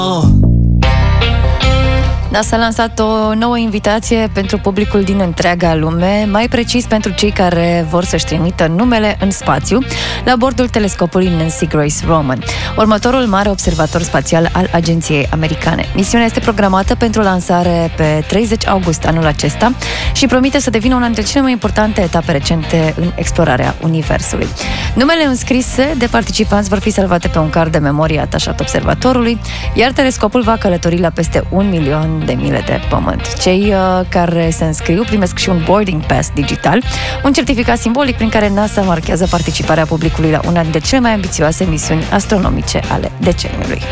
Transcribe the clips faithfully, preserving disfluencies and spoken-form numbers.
NASA a lansat o nouă invitație pentru publicul din întreaga lume, mai precis pentru cei care vor să-și trimită numele în spațiu, la bordul telescopului Nancy Grace Roman, următorul mare observator spațial al agenției americane. Misiunea este programată pentru lansare pe treizeci august anul acesta și promite să devină una dintre cele mai importante etape recente în explorarea Universului. Numele înscrise de participanți vor fi salvate pe un card de memorie atașat observatorului, iar telescopul va călători la peste un milion de mile de pământ. Cei uh, care se înscriu primesc și un boarding pass digital, un certificat simbolic prin care NASA marchează participarea publicului la una dintre cele mai ambițioase misiuni astronomice ale deceniului.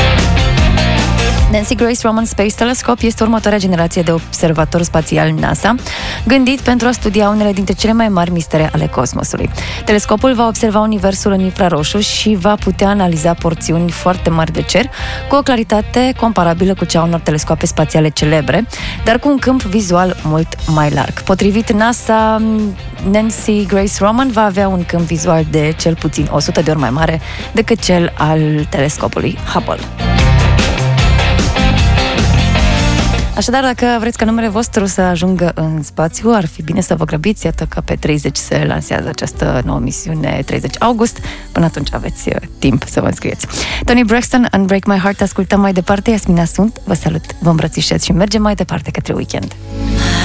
Nancy Grace Roman Space Telescope este următoarea generație de observator spațial NASA, gândit pentru a studia unele dintre cele mai mari mistere ale cosmosului. Telescopul va observa universul în infraroșu și va putea analiza porțiuni foarte mari de cer, cu o claritate comparabilă cu cea a unor telescoape spațiale celebre, dar cu un câmp vizual mult mai larg. Potrivit NASA, Nancy Grace Roman va avea un câmp vizual de cel puțin o sută de ori mai mare decât cel al telescopului Hubble. Așadar, dacă vreți ca numele vostru să ajungă în spațiu, ar fi bine să vă grăbiți. Iată că pe treizeci se lansează această nouă misiune, treizeci august. Până atunci aveți timp să vă înscrieți. Toni Braxton, Unbreak My Heart, ascultăm mai departe. Iasmina sunt, vă salut, vă îmbrățișez și mergem mai departe către weekend.